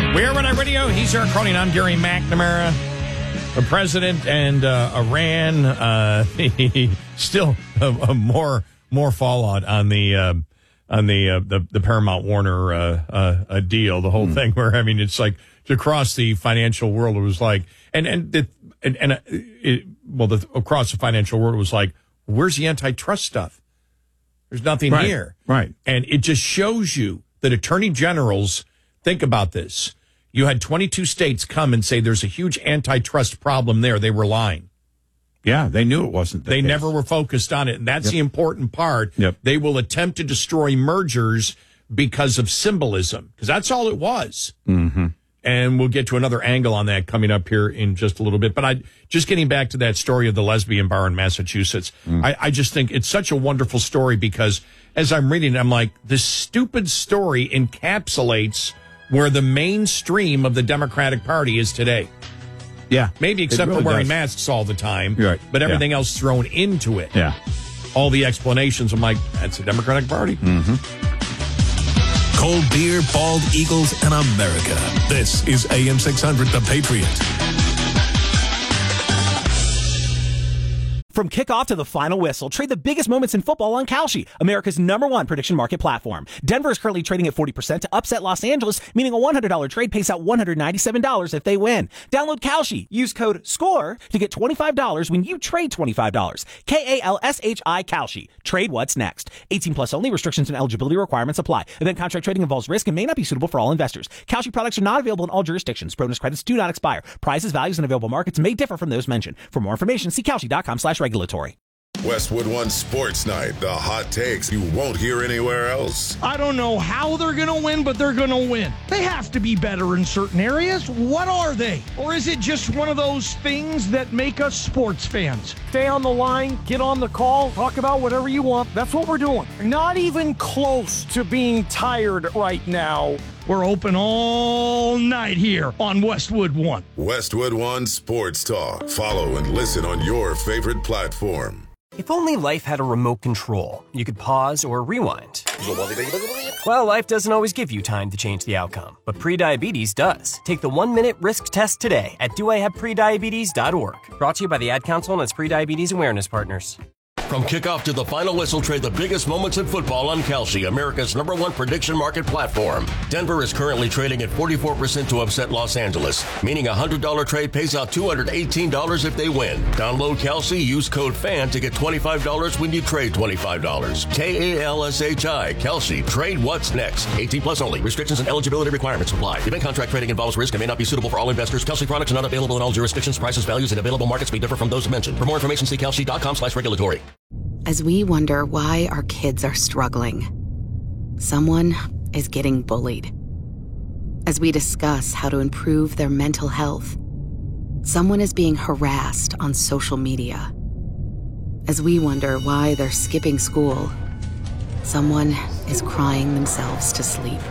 We're Red Eye Radio. He's Eric Cronin. I'm Gary McNamara. The president and Iran. Still more fallout on the Paramount Warner deal. The whole thing where it's like across the financial world. It was like across the financial world it was like, where's the antitrust stuff? There's nothing here. Right. And it just shows you that attorney generals think about this. You had 22 states come and say there's a huge antitrust problem there. They were lying. Yeah, they knew it wasn't the They case. never were focused on it. And that's the important part. Yep. They will attempt to destroy mergers because of symbolism, because that's all it was. Mm-hmm. And we'll get to another angle on that coming up here in just a little bit. But just getting back to that story of the lesbian bar in Massachusetts, I just think it's such a wonderful story because as I'm reading it, I'm like, this stupid story encapsulates where the mainstream of the Democratic Party is today. Yeah. Maybe except for wearing masks all the time. Right. But everything else thrown into it. Yeah. All the explanations. I'm like, that's the Democratic Party. Mm-hmm. Cold beer, bald eagles, and America. This is AM 600, The Patriot. From kickoff to the final whistle, trade the biggest moments in football on Kalshi, America's #1 prediction market platform. Denver is currently trading at 40% to upset Los Angeles, meaning a $100 trade pays out $197 if they win. Download Kalshi. Use code SCORE to get $25 when you trade $25. KALSHI Kalshi. Trade what's next. 18 plus only. Restrictions and eligibility requirements apply. Event contract trading involves risk and may not be suitable for all investors. Kalshi products are not available in all jurisdictions. Bonus credits do not expire. Prices, values, and available markets may differ from those mentioned. For more information, see Kalshi.com/regulatory. Westwood One Sports Night. The hot takes you won't hear anywhere else. I don't know how they're going to win, but they're going to win. They have to be better in certain areas. What are they? Or is it just one of those things that make us sports fans? Stay on the line, get on the call, talk about whatever you want. That's what we're doing. Not even close to being tired right now. We're open all night here on Westwood One. Westwood One Sports Talk. Follow and listen on your favorite platform. If only life had a remote control, you could pause or rewind. Well, life doesn't always give you time to change the outcome, but prediabetes does. Take the 1-minute risk test today at doihaveprediabetes.org. Brought to you by the Ad Council and its Prediabetes Awareness Partners. From kickoff to the final whistle, trade the biggest moments in football on Kalshi, America's #1 prediction market platform. Denver is currently trading at 44% to upset Los Angeles, meaning a $100 trade pays out $218 if they win. Download Kalshi, use code FAN to get $25 when you trade $25. KALSHI, Kalshi. Trade what's next. 18 plus only. Restrictions and eligibility requirements apply. Event contract trading involves risk and may not be suitable for all investors. Kalshi products are not available in all jurisdictions. Prices, values, and available markets may differ from those mentioned. For more information, see Kalshi.com/regulatory. As we wonder why our kids are struggling, someone is getting bullied. As we discuss how to improve their mental health, someone is being harassed on social media. As we wonder why they're skipping school, someone is crying themselves to sleep.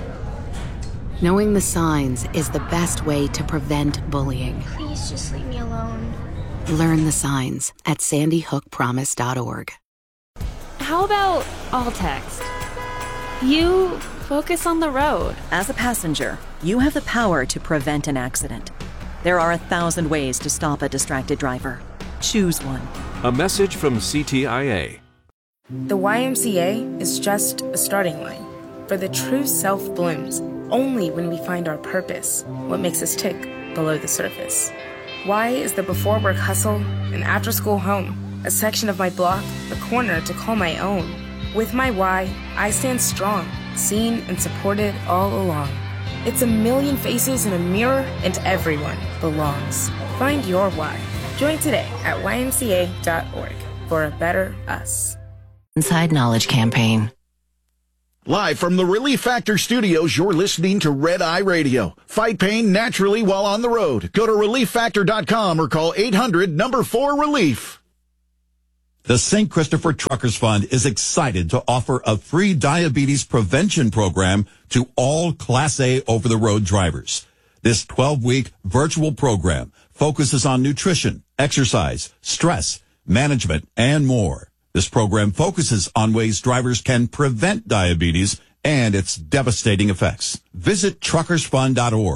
Knowing the signs is the best way to prevent bullying. Please just leave me alone. Learn the signs at sandyhookpromise.org. How about all text? You focus on the road. As a passenger, you have the power to prevent an accident. There are 1,000 ways to stop a distracted driver. Choose one. A message from CTIA. The YMCA is just a starting line. For the true self blooms only when we find our purpose, what makes us tick below the surface. Y is the before work hustle, an after school home, a section of my block, a corner to call my own. With my Y, I stand strong, seen and supported all along. It's a million faces in a mirror and everyone belongs. Find your why. Join today at ymca.org for a better us. Inside Knowledge Campaign. Live from the Relief Factor Studios, you're listening to Red Eye Radio. Fight pain naturally while on the road. Go to relieffactor.com or call 800-4-RELIEF. The St. Christopher Truckers Fund is excited to offer a free diabetes prevention program to all Class A over-the-road drivers. This 12-week virtual program focuses on nutrition, exercise, stress, management, and more. This program focuses on ways drivers can prevent diabetes and its devastating effects. Visit truckersfund.org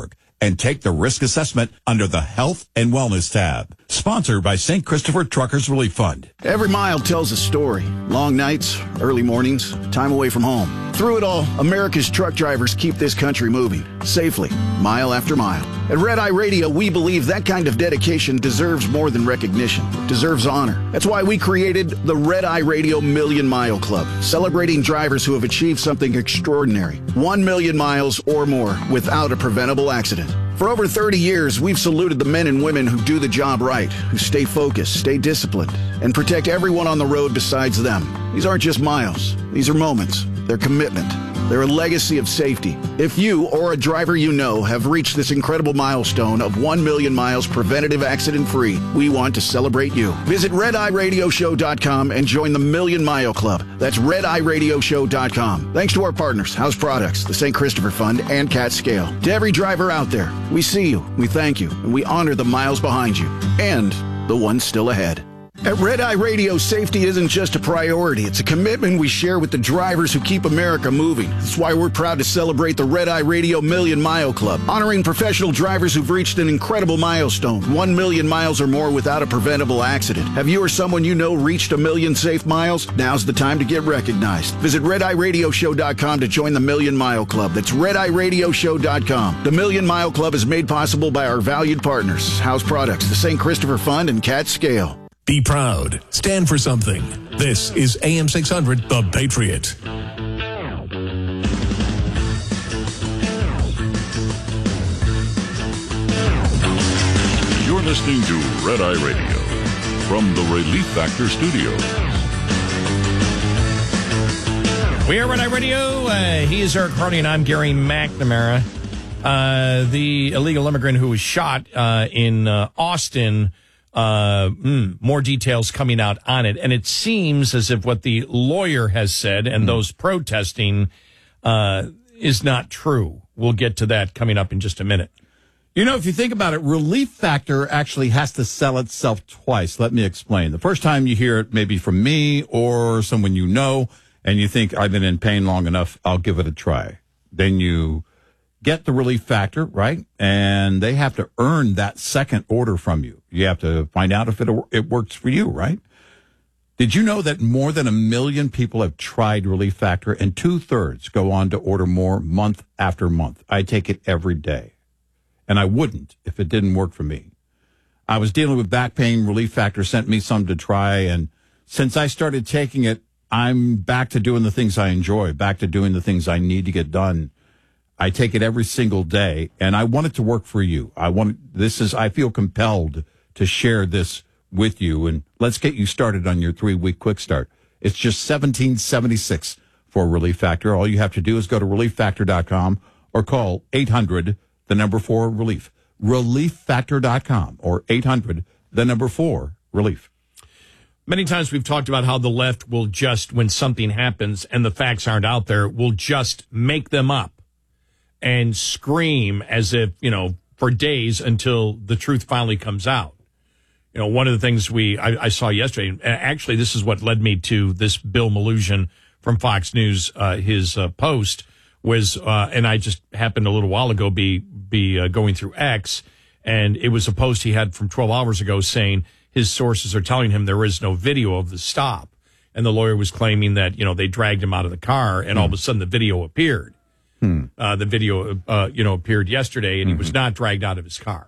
and take the risk assessment under the Health and Wellness tab. Sponsored by St. Christopher Truckers Relief Fund. Every mile tells a story. Long nights, early mornings, time away from home. Through it all, America's truck drivers keep this country moving, safely, mile after mile. At Red Eye Radio, we believe that kind of dedication deserves more than recognition. It deserves honor. That's why we created the Red Eye Radio Million Mile Club, celebrating drivers who have achieved something extraordinary. 1 million miles or more without a preventable accident. For over 30 years, we've saluted the men and women who do the job right, who stay focused, stay disciplined, and protect everyone on the road besides them. These aren't just miles. These are moments. They're commitment. They're a legacy of safety. If you or a driver you know have reached this incredible milestone of 1 million miles preventative accident-free, we want to celebrate you. Visit RedEyeRadioShow.com and join the Million Mile Club. That's RedEyeRadioShow.com. Thanks to our partners, House Products, the St. Christopher Fund, and Cat Scale. To every driver out there, we see you, we thank you, and we honor the miles behind you and the ones still ahead. At Red Eye Radio, safety isn't just a priority. It's a commitment we share with the drivers who keep America moving. That's why we're proud to celebrate the Red Eye Radio Million Mile Club, honoring professional drivers who've reached an incredible milestone, 1 million miles or more without a preventable accident. Have you or someone you know reached a million safe miles? Now's the time to get recognized. Visit RedEyeRadioShow.com to join the Million Mile Club. That's RedEyeRadioShow.com. The Million Mile Club is made possible by our valued partners, House Products, the St. Christopher Fund, and Cat Scale. Be proud. Stand for something. This is AM 600, The Patriot. You're listening to Red Eye Radio from the Relief Factor Studios. We are Red Eye Radio. He is Eric Carney, and I'm Gary McNamara. The illegal immigrant who was shot in Austin. More details coming out on it. And it seems as if what the lawyer has said and those protesting is not true. We'll get to that coming up in just a minute. You know, if you think about it, Relief Factor actually has to sell itself twice. Let me explain. The first time you hear it maybe from me or someone you know, and you think, I've been in pain long enough, I'll give it a try. Then you get the Relief Factor, right? And they have to earn that second order from you. You have to find out if it works for you, right? Did you know that more than 1 million people have tried Relief Factor and 2/3 go on to order more month after month? I take it every day. And I wouldn't if it didn't work for me. I was dealing with back pain. Relief Factor sent me some to try. And since I started taking it, I'm back to doing the things I enjoy, back to doing the things I need to get done. I take it every single day, and I want it to work for you. I feel compelled to share this with you, and let's get you started on your 3-week quick start. It's just $17.76 for Relief Factor. All you have to do is go to ReliefFactor.com or call 800-4-RELIEF. ReliefFactor.com or 800-4-RELIEF. Many times we've talked about how the left will just, when something happens and the facts aren't out there, will just make them up and scream as if, for days until the truth finally comes out. One of the things I saw yesterday, and actually this is what led me to this Bill Melugin from Fox News, his post was, and I just happened a little while ago be going through X, and it was a post he had from 12 hours ago saying his sources are telling him there is no video of the stop. And the lawyer was claiming that, they dragged him out of the car and all of a sudden the video appeared. The video, appeared yesterday, and he was not dragged out of his car.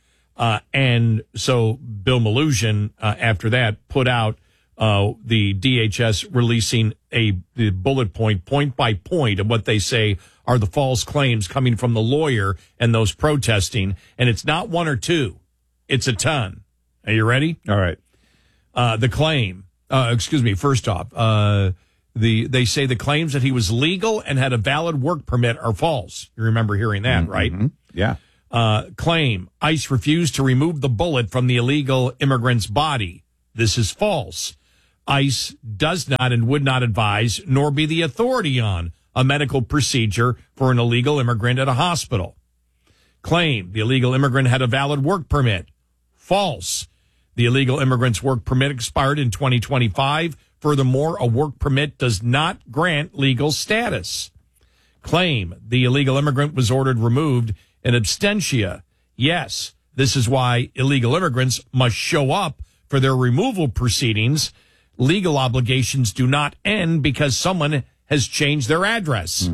And so Bill Melugin, after that, put out the DHS releasing the bullet point by point of what they say are the false claims coming from the lawyer and those protesting. And it's not one or two. It's a ton. Are you ready? All right. The claim, first off, they say the claims that he was legal and had a valid work permit are false. You remember hearing that, right? Yeah. Claim, ICE refused to remove the bullet from the illegal immigrant's body. This is false. ICE does not and would not advise nor be the authority on a medical procedure for an illegal immigrant at a hospital. Claim, the illegal immigrant had a valid work permit. False. The illegal immigrant's work permit expired in 2025. Furthermore, a work permit does not grant legal status. Claim, the illegal immigrant was ordered removed in absentia. Yes, this is why illegal immigrants must show up for their removal proceedings. Legal obligations do not end because someone has changed their address.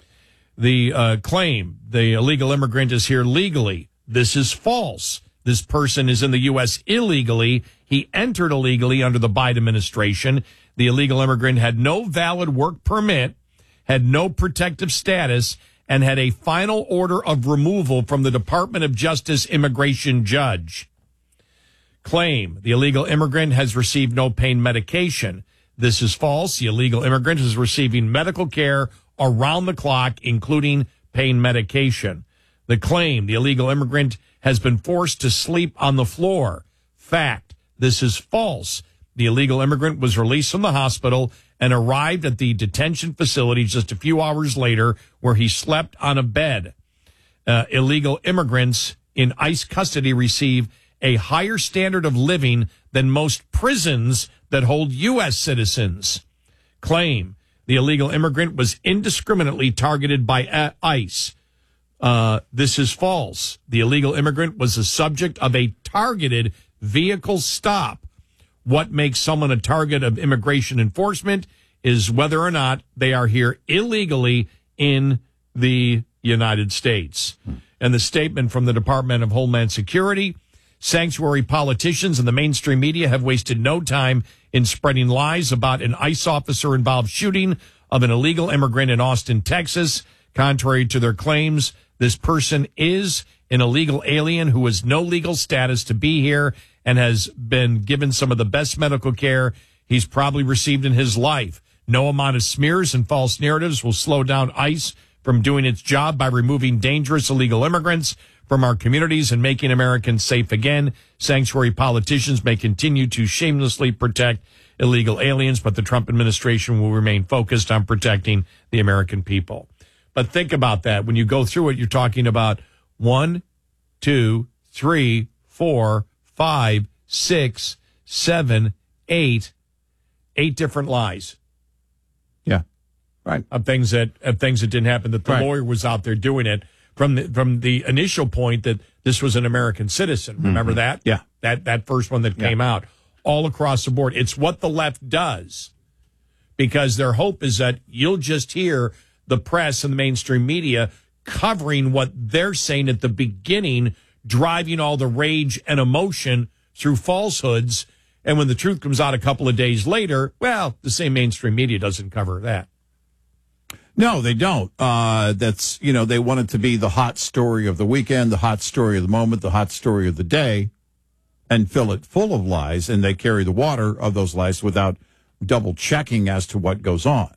The claim the illegal immigrant is here legally. This is false. This person is in the U.S. illegally. He entered illegally under the Biden administration. The illegal immigrant had no valid work permit, had no protective status, and had a final order of removal from the Department of Justice immigration judge. Claim the illegal immigrant has received no pain medication. This is false. The illegal immigrant is receiving medical care around the clock, including pain medication. The claim the illegal immigrant has been forced to sleep on the floor. Fact. This is false. The illegal immigrant was released from the hospital and arrived at the detention facility just a few hours later, where he slept on a bed. Illegal immigrants in ICE custody receive a higher standard of living than most prisons that hold U.S. citizens. Claim the illegal immigrant was indiscriminately targeted by ICE. This is false. The illegal immigrant was the subject of a targeted vehicle stop. What makes someone a target of immigration enforcement is whether or not they are here illegally in the United States. And the statement from the Department of Homeland Security: sanctuary politicians and the mainstream media have wasted no time in spreading lies about an ICE officer-involved shooting of an illegal immigrant in Austin, Texas. Contrary to their claims, this person is an illegal alien who has no legal status to be here and has been given some of the best medical care he's probably received in his life. No amount of smears and false narratives will slow down ICE from doing its job by removing dangerous illegal immigrants from our communities and making Americans safe again. Sanctuary politicians may continue to shamelessly protect illegal aliens, but the Trump administration will remain focused on protecting the American people. But think about that. When you go through it, you're talking about 1, 2, 3, 4, 5, 6, 7, 8 different lies. Yeah. Right. Of things that didn't happen, that the lawyer was out there doing it from the initial point that this was an American citizen. Remember that? Yeah. That first one that came out all across the board. It's what the left does, because their hope is that you'll just hear the press and the mainstream media covering what they're saying at the beginning, driving all the rage and emotion through falsehoods. And when the truth comes out a couple of days later, well, the same mainstream media doesn't cover that. No, they don't. That's, they want it to be the hot story of the weekend, the hot story of the moment, the hot story of the day, and fill it full of lies. And they carry the water of those lies without double checking as to what goes on.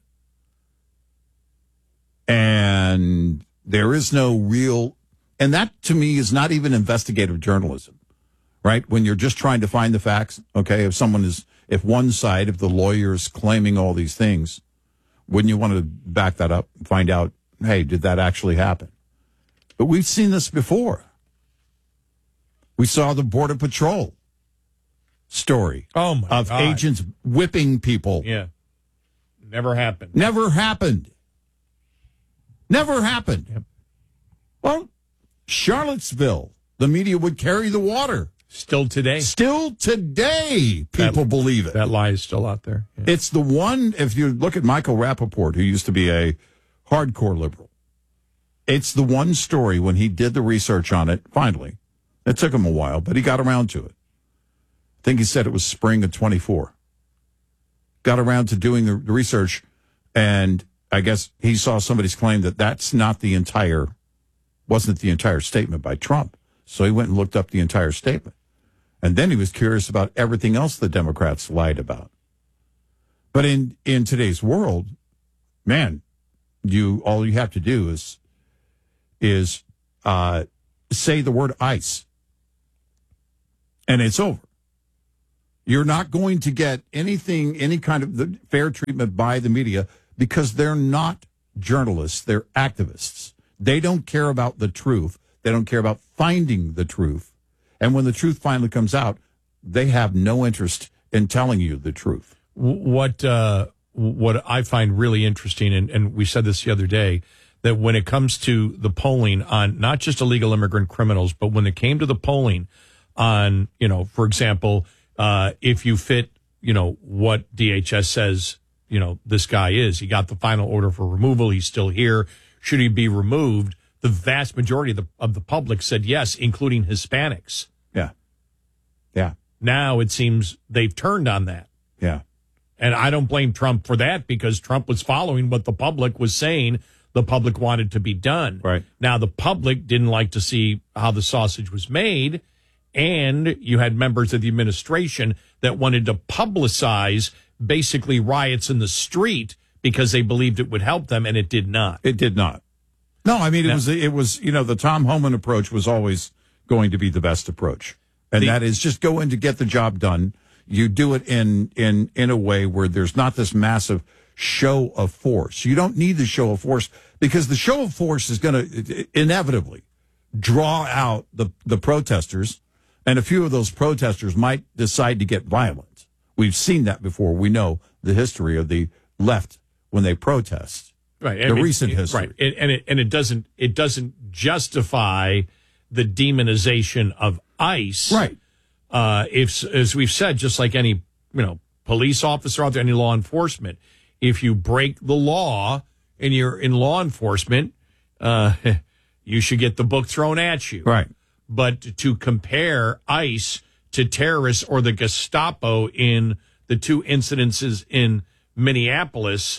And there is no real, and that to me is not even investigative journalism, right? When you're just trying to find the facts, okay, if one side, if the lawyer is claiming all these things, wouldn't you want to back that up and find out, hey, did that actually happen? But we've seen this before. We saw the Border Patrol story of God. Agents whipping people. Yeah. Never happened. Never happened. Never happened. Yep. Well, Charlottesville, the media would carry the water. Still today, people believe it. That lie is still out there. Yeah. It's the one, if you look at Michael Rappaport, who used to be a hardcore liberal, it's the one story when he did the research on it, finally. It took him a while, but he got around to it. I think he said it was spring of 24. Got around to doing the research, and I guess he saw somebody's claim that wasn't the entire statement by Trump. So he went and looked up the entire statement. And then he was curious about everything else the Democrats lied about. But in today's world, man, all you have to do is say the word ICE, and it's over. You're not going to get any kind of fair treatment by the media, because they're not journalists, they're activists. They don't care about the truth. They don't care about finding the truth. And when the truth finally comes out, they have no interest in telling you the truth. What I find really interesting, and we said this the other day, that when it comes to the polling on not just illegal immigrant criminals, but when it came to the polling on, for example, if you fit, what DHS says, this guy is, he got the final order for removal. He's still here. Should he be removed? The vast majority of the public said yes, including Hispanics. Yeah. Yeah. Now it seems they've turned on that. Yeah. And I don't blame Trump for that because Trump was following what the public was saying the public wanted to be done. Right. Now, the public didn't like to see how the sausage was made, and you had members of the administration that wanted to publicize basically riots in the street because they believed it would help them, and it did not. It did not. No, I mean, it was the Tom Homan approach was always going to be the best approach. And that is just go in to get the job done. You do it in a way where there's not this massive show of force. You don't need the show of force because the show of force is going to inevitably draw out the protesters, and a few of those protesters might decide to get violent. We've seen that before. We know the history of the left when they protest. Right. Recent history. Right. It doesn't justify the demonization of ICE. Right. If, as we've said, just like any, police officer out there, any law enforcement, if you break the law and you're in law enforcement, you should get the book thrown at you. Right. But to compare ICE to terrorists or the Gestapo in the two incidences in Minneapolis,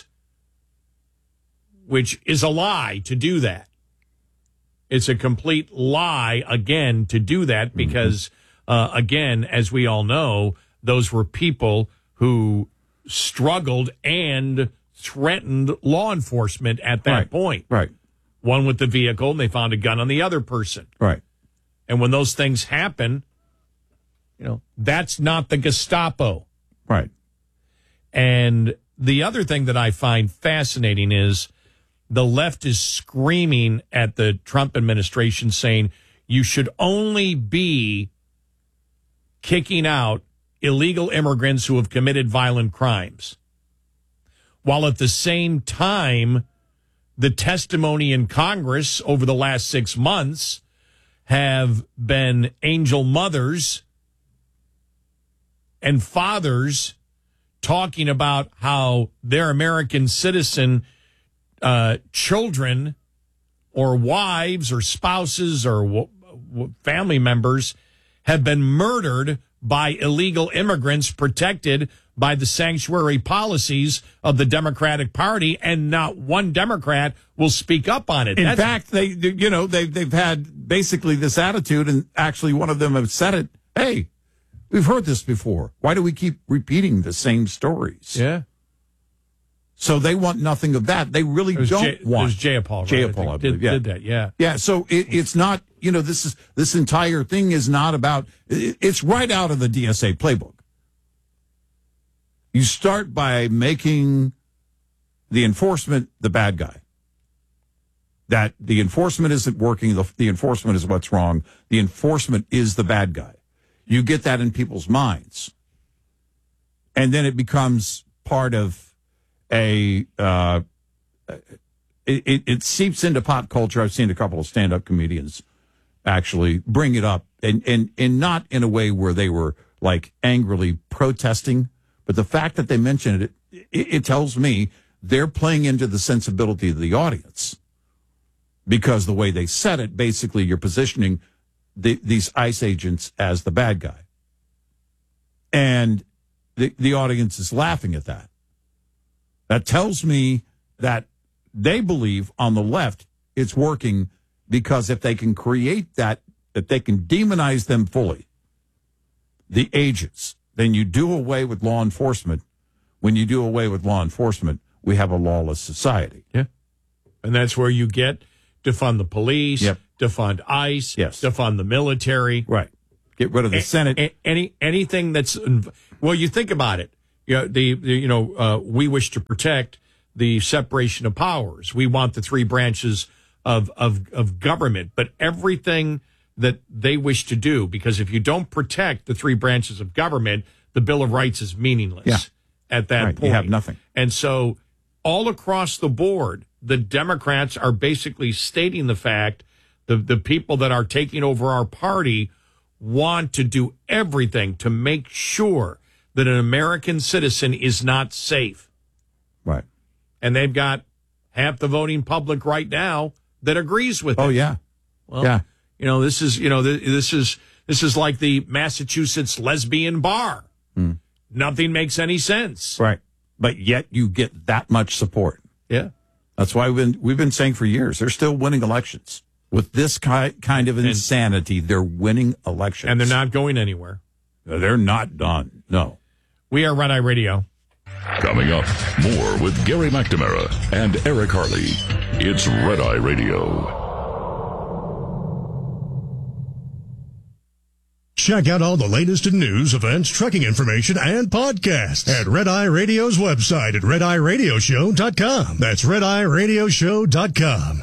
which is a lie to do that. It's a complete lie, again, to do that because, again, as we all know, those were people who struggled and threatened law enforcement at that point. Right. One with the vehicle, and they found a gun on the other person. Right. And when those things happen, that's not the Gestapo. Right. And the other thing that I find fascinating is the left is screaming at the Trump administration saying you should only be kicking out illegal immigrants who have committed violent crimes. While at the same time, the testimony in Congress over the last 6 months have been angel mothers and fathers talking about how their American citizen children or wives or spouses or family members have been murdered by illegal immigrants protected by the sanctuary policies of the Democratic Party, and not one Democrat will speak up on it. In fact, they've had basically this attitude, and actually one of them have said it. Hey, we've heard this before. Why do we keep repeating the same stories? Yeah. So they want nothing of that. They really don't want. It was Jayapal, right? Jayapal, I believe, did that, yeah. Yeah, so it's not, this entire thing is not about, it's right out of the DSA playbook. You start by making the enforcement the bad guy. That the enforcement isn't working, the enforcement is what's wrong. The enforcement is the bad guy. You get that in people's minds. And then it becomes part of it seeps into pop culture. I've seen a couple of stand-up comedians actually bring it up, and not in a way where they were like angrily protesting, but the fact that they mentioned it tells me they're playing into the sensibility of the audience, because the way they said it, basically you're positioning these ICE agents as the bad guy, and the audience is laughing at that. That tells me that they believe on the left it's working, because if they can create that they can demonize them fully, the agents, then you do away with law enforcement. When you do away with law enforcement, we have a lawless society. Yeah. And that's where you get defund the police, defund ICE, defund the military. Right. Get rid of the Senate. Anything that's, well, you think about it. We wish to protect the separation of powers. We want the three branches of government, but everything that they wish to do, because if you don't protect the three branches of government, the Bill of Rights is meaningless at that point. You have nothing. And so all across the board, the Democrats are basically stating the fact the people that are taking over our party want to do everything to make sure that an American citizen is not safe. Right. And they've got half the voting public right now that agrees with it. Oh, yeah. Well, yeah. This is like the Massachusetts lesbian bar. Nothing makes any sense. Right. But yet you get that much support. Yeah. That's why we've been saying for years, they're still winning elections. With this kind of insanity, they're winning elections. And they're not going anywhere. They're not done. No. We are Red Eye Radio. Coming up, more with Gary McNamara and Eric Harley. It's Red Eye Radio. Check out all the latest in news, events, trucking information, and podcasts at Red Eye Radio's website at RedEyeRadioshow.com. That's RedEyeRadioshow.com.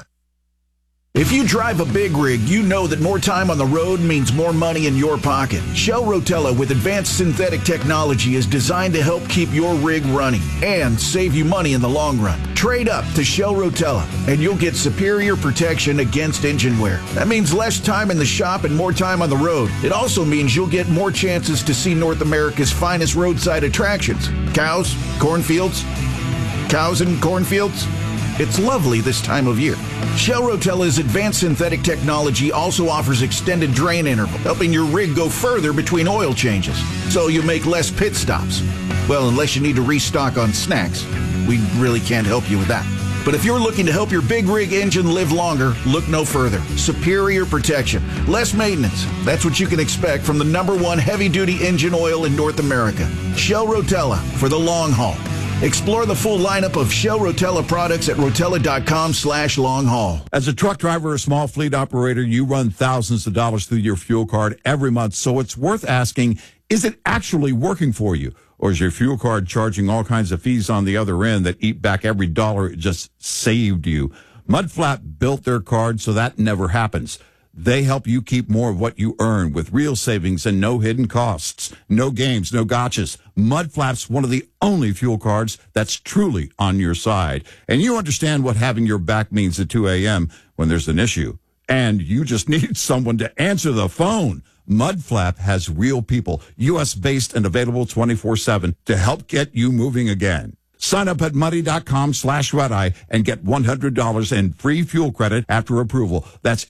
If you drive a big rig, you know that more time on the road means more money in your pocket. Shell Rotella with advanced synthetic technology is designed to help keep your rig running and save you money in the long run. Trade up to Shell Rotella and you'll get superior protection against engine wear. That means less time in the shop and more time on the road. It also means you'll get more chances to see North America's finest roadside attractions. Cows, cornfields, cows and cornfields. It's lovely this time of year. Shell Rotella's advanced synthetic technology also offers extended drain interval, helping your rig go further between oil changes, so you make less pit stops. Well, unless you need to restock on snacks. We really can't help you with that. But if you're looking to help your big rig engine live longer, look no further. Superior protection, less maintenance. That's what you can expect from the #1 heavy-duty engine oil in North America. Shell Rotella for the long haul. Explore the full lineup of Shell Rotella products at Rotella.com/long haul. As a truck driver or small fleet operator, you run thousands of dollars through your fuel card every month, so it's worth asking, is it actually working for you? Or is your fuel card charging all kinds of fees on the other end that eat back every dollar it just saved you? Mudflap built their card so that never happens. They help you keep more of what you earn with real savings and no hidden costs. No games, no gotchas. Mudflap's one of the only fuel cards that's truly on your side. And you understand what having your back means at 2 a.m. when there's an issue. And you just need someone to answer the phone. Mudflap has real people, U.S.-based and available 24/7 to help get you moving again. Sign up at muddy.com/redeye and get $100 in free fuel credit after approval. That's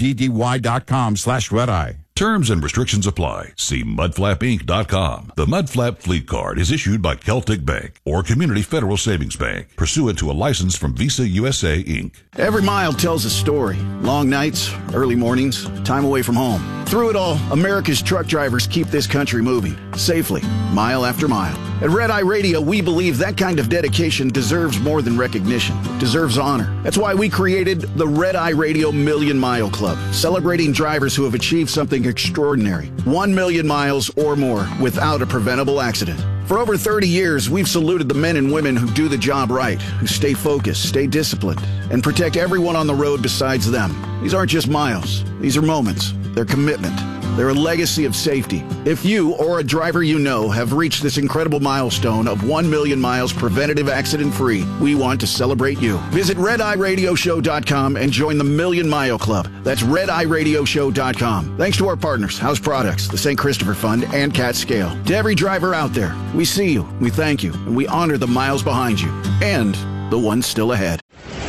MUDDY.com/redeye. Terms and restrictions apply. See mudflapinc.com. The Mudflap Fleet Card is issued by Celtic Bank or Community Federal Savings Bank, pursuant to a license from Visa USA, Inc. Every mile tells a story. Long nights, early mornings, time away from home. Through it all, America's truck drivers keep this country moving, safely, mile after mile. At Red Eye Radio, we believe that kind of dedication deserves more than recognition. It deserves honor. That's why we created the Red Eye Radio Million Mile Club, celebrating drivers who have achieved something extraordinary. 1 million miles or more without a preventable accident. For over 30 years, we've saluted the men and women who do the job right, who stay focused, stay disciplined, and protect everyone on the road besides them. These aren't just miles. These are moments. They're commitment. They're a legacy of safety. If you or a driver you know have reached this incredible milestone of 1 million miles preventative accident-free, we want to celebrate you. Visit RedEyeRadioshow.com and join the Million Mile Club. That's RedEyeRadioshow.com. Thanks to our partners, House Products, the St. Christopher Fund, and Cat Scale. To every driver out there, we see you, we thank you, and we honor the miles behind you and the ones still ahead.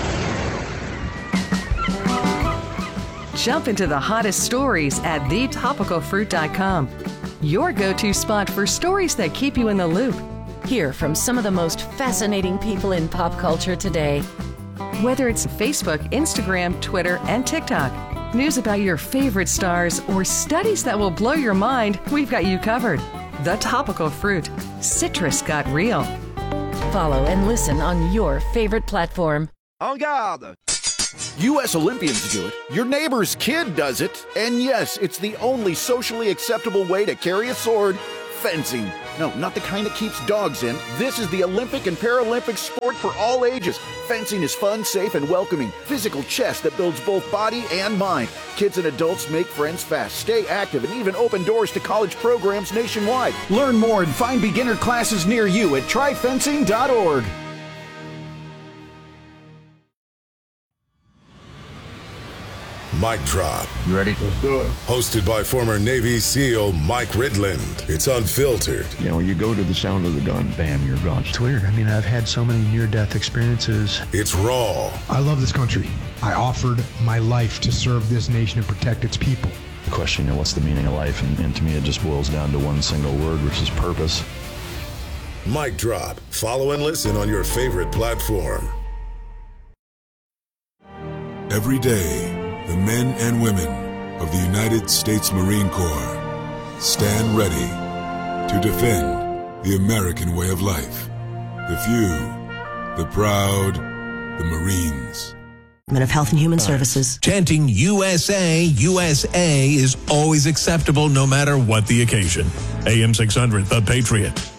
Jump into the hottest stories at thetopicalfruit.com. Your go-to spot for stories that keep you in the loop. Hear from some of the most fascinating people in pop culture today. Whether it's Facebook, Instagram, Twitter, and TikTok, news about your favorite stars, or studies that will blow your mind, we've got you covered. The Topical Fruit. Citrus got real. Follow and listen on your favorite platform. En garde! U.S. Olympians do it, your neighbor's kid does it, and yes, it's the only socially acceptable way to carry a sword, fencing. No, not the kind that keeps dogs in. This is the Olympic and Paralympic sport for all ages. Fencing is fun, safe, and welcoming. Physical chess that builds both body and mind. Kids and adults make friends fast, stay active, and even open doors to college programs nationwide. Learn more and find beginner classes near you at tryfencing.org. Mic Drop. You ready? Let's do it. Hosted by former Navy SEAL Mike Ridland. It's unfiltered. You know, you go to the sound of the gun, bam, you're gone. It's weird. I mean, I've had so many near-death experiences. It's raw. I love this country. I offered my life to serve this nation and protect its people. The question, you know, what's the meaning of life? And to me, it just boils down to one single word, which is purpose. Mic Drop. Follow and listen on your favorite platform. Every day, the men and women of the United States Marine Corps stand ready to defend the American way of life. The few, the proud, the Marines. Of Health and Human Services. Chanting USA, USA is always acceptable no matter what the occasion. AM 600, The Patriot.